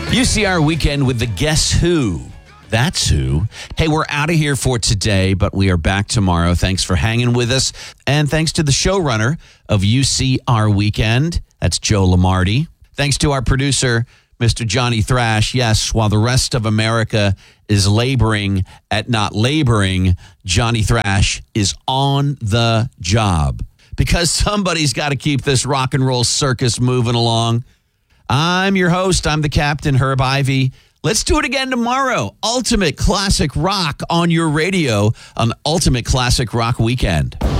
UCR Weekend with the Guess Who. That's who. Hey, we're out of here for today, but we are back tomorrow. Thanks for hanging with us. And thanks to the showrunner of UCR Weekend. That's Joe Lamardi. Thanks to our producer, Mr. Johnny Thrash. Yes, while the rest of America is laboring at not laboring, Johnny Thrash is on the job. Because somebody's got to keep this rock and roll circus moving along. I'm your host. I'm the captain, Herb Ivy. Let's do it again tomorrow. Ultimate Classic Rock on your radio on Ultimate Classic Rock Weekend.